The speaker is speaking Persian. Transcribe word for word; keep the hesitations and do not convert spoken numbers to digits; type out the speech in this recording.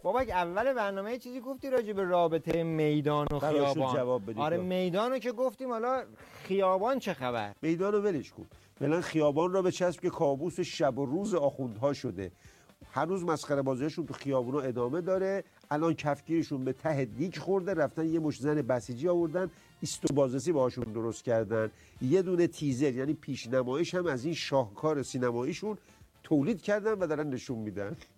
بابک اول برنامه یه چیزی گفتی راجع به رابطه میدان و خیابان. جواب بدید. آره میدانو که گفتیم، حالا خیابان چه خبر؟ میدانو ولش کن. فعلا خیابان را بچسب که کابوس شب و روز آخوندها شده. هنوز مسخره بازیشون تو خیابونا ادامه داره. الان کفگیرشون به ته دیگ خورده، رفتن یه مش زن بسیجی آوردن، ایست و بازرسی باهاشون درست کردن. یه دونه تیزر یعنی پیشنمایش هم از این شاهکار سینماییشون تولید کردن و دارن نشون میدن.